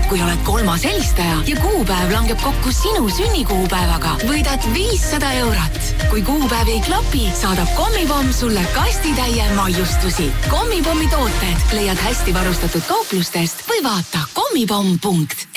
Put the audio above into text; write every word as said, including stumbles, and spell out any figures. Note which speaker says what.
Speaker 1: Kui oled kolmas helistaja ja kuupäev langeb kokku sinu sünnikuupäevaga, võidad viissada eurot. Kui kuupäev ei klapi, saadab Kommipomm sulle kastitäie maiustusi. Kommipommi tooted leiad hästi varustatud kauplustest või vaata kommipomm punkt